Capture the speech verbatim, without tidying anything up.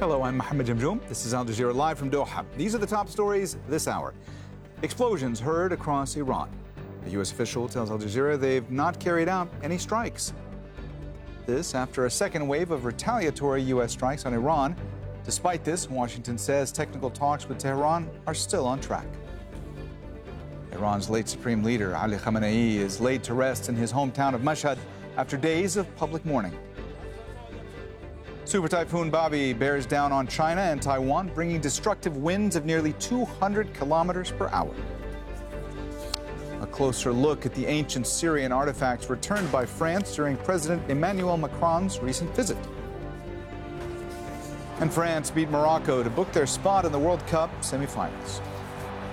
Hello, I'm Mohammed Jamjoom. This is Al Jazeera live from Doha. These are the top stories this hour. Explosions heard across Iran. A U S official tells Al Jazeera they've not carried out any strikes. This after a second wave of retaliatory U S strikes on Iran. Despite this, Washington says technical talks with Tehran are still on track. Iran's late supreme leader, Ali Khamenei, is laid to rest in his hometown of Mashhad after days of public mourning. Super Typhoon Bobby bears down on China and Taiwan, bringing destructive winds of nearly two hundred kilometers per hour. A closer look at the ancient Syrian artifacts returned by France during President Emmanuel Macron's recent visit. And France beat Morocco to book their spot in the World Cup semifinals.